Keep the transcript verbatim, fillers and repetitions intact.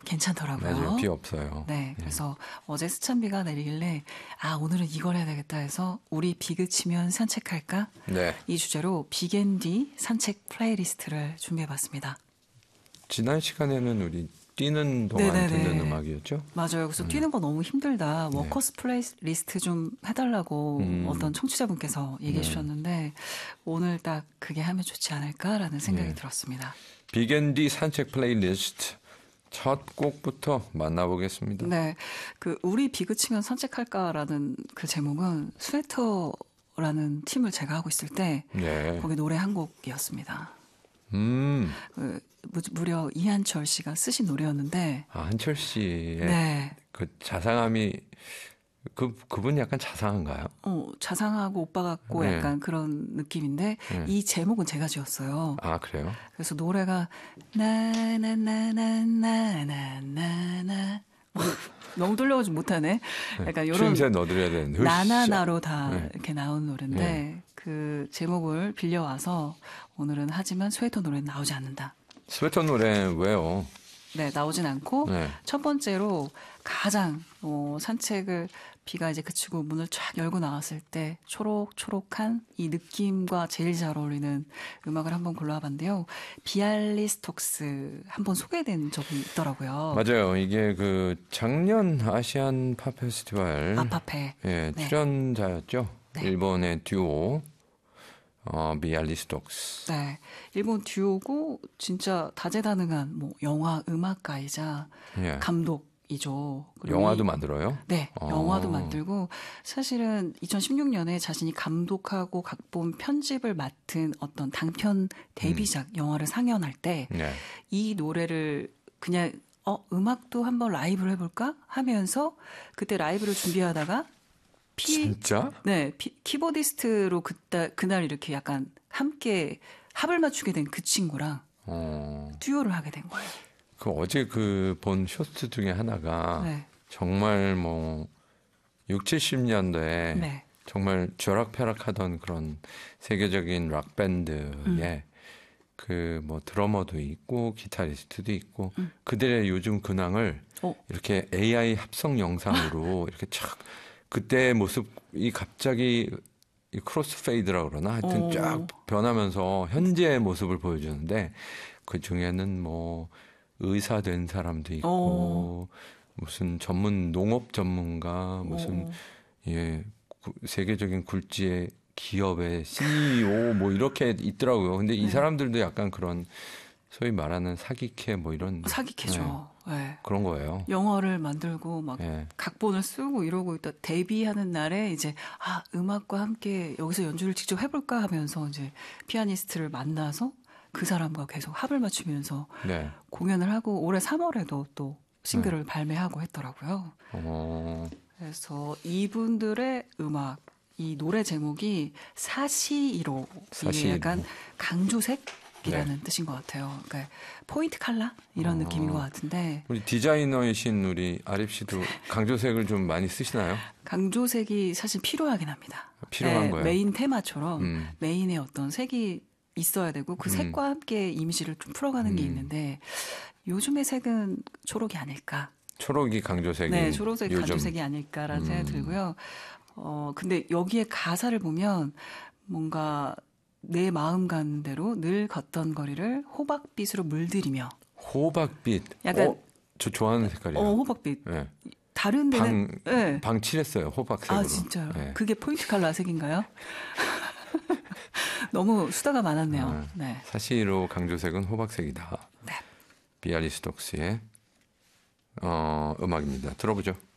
괜찮더라고요. 맞아요. 비 없어요. 네, 그래서 예. 어제 스찬 비가 내리길래 아 오늘은 이걸 해야 되겠다 해서 우리 비 그치면 산책할까? 네. 이 주제로 비앤디 산책 플레이리스트를 준비해봤습니다. 지난 시간에는 우리 뛰는 동안 네네네. 듣는 음악이었죠? 맞아요. 그래서 음. 뛰는 거 너무 힘들다. 워커스 네. 플레이리스트 좀 해달라고 음. 어떤 청취자분께서 얘기해 네. 주셨는데 오늘 딱 그게 하면 좋지 않을까라는 생각이 네. 들었습니다. 비앤디 산책 플레이리스트 첫 곡부터 만나보겠습니다. 네, 그 우리 비 그치면 산책할까라는 그 제목은 스웨터라는 팀을 제가 하고 있을 때 네. 거기 노래 한 곡이었습니다. 음. 그 무려 이한철 씨가 쓰신 노래였는데. 아, 한철 씨의 네. 그 자상함이 그 그분 약간 자상한가요? 어, 자상하고 오빠 같고 네. 약간 그런 느낌인데 네. 이 제목은 제가 지었어요. 아, 그래요? 그래서 노래가 나나나나나나나나 너무 돌려가지고 못하네. 약간 이런 추임새 넣어드려야 되는데 나나나로 다 네. 이렇게 나온 노래인데 네. 그 제목을 빌려와서 오늘은 하지만 스웨터 노래는 나오지 않는다. 스웨터 노래 왜요? 네, 나오진 않고 네. 첫 번째로 가장 어, 산책을 비가 이제 그치고 문을 쫙 열고 나왔을 때 초록초록한 이 느낌과 제일 잘 어울리는 음악을 한번 골라봤는데요. 비알리스톡스 한번 소개된 적이 있더라고요. 맞아요. 이게 그 작년 아시안 팝 페스티벌 아파페 예, 출연자였죠. 네. 일본의 듀오 어, 비알리스톡스. 네, 일본 듀오고 진짜 다재다능한 뭐 영화 음악가이자 예. 감독이죠. 영화도 만들어요? 네, 어. 영화도 만들고 사실은 이천십육 년에 자신이 감독하고 각본 편집을 맡은 어떤 단편 데뷔작 음. 영화를 상영할 때 이 네. 노래를 그냥 어 음악도 한번 라이브를 해볼까 하면서 그때 라이브를 준비하다가 피, 진짜? 네, 피, 키보디스트로 그때 그날 이렇게 약간 함께 합을 맞추게 된 그 친구랑 어. 듀오를 하게 된 거예요. 그 어제 그 본 쇼트 중에 하나가 네. 정말 뭐 육십, 칠십 년대에 네. 정말 쥐락펴락하던 그런 세계적인 락 밴드에 음. 그 뭐 드러머도 있고 기타리스트도 있고 음. 그들의 요즘 근황을 어. 이렇게 에이아이 합성 영상으로 이렇게 촥 그때의 모습이 갑자기 크로스 페이드라고 그러나 하여튼 오. 쫙 변하면서 현재의 모습을 보여주는데 그 중에는 뭐 의사 된 사람도 있고 오. 무슨 전문 농업 전문가 무슨 오. 예 세계적인 굴지의 기업의 씨이오 뭐 이렇게 있더라고요. 근데 네. 이 사람들도 약간 그런 소위 말하는 사기캐 뭐 이런 사기캐죠. 네. 네. 그런 거예요. 영화를 만들고 막 네. 각본을 쓰고 이러고 있다 데뷔하는 날에 이제 아 음악과 함께 여기서 연주를 직접 해볼까 하면서 이제 피아니스트를 만나서 그 사람과 계속 합을 맞추면서 네. 공연을 하고 올해 삼월에도 또 싱글을 네. 발매하고 했더라고요. 어... 그래서 이분들의 음악 이 노래 제목이 사시이로 이게 약간 강조색 이라는 네. 뜻인 것 같아요. 그러니까 포인트 칼라 이런 어, 느낌인 것 같은데 우리 디자이너이신 우리 아립 씨도 강조색을 좀 많이 쓰시나요? 강조색이 사실 필요하긴 합니다. 필요한 네, 거예요. 메인 테마처럼 음. 메인의 어떤 색이 있어야 되고 그 색과 음. 함께 이미지를 좀 풀어가는 음. 게 있는데 요즘의 색은 초록이 아닐까. 초록이 강조색이. 네, 초록색 요즘. 강조색이 아닐까라는 음. 생각이 들고요. 어 근데 여기에 가사를 보면 뭔가 내 마음 가는 대로 늘 걷던 거리를 호박빛으로 물들이며. 호박빛. 약간 어, 저 좋아하는 색깔이에요. 어, 호박빛. 네. 다른 데는 방, 네. 방 칠했어요. 호박색으로. 아 진짜요? 네. 그게 포인트 컬러 색인가요? 너무 수다가 많았네요. 아, 네. 사시로 강조색은 호박색이다. 네. 비알리스톡스의 어, 음악입니다. 들어보죠.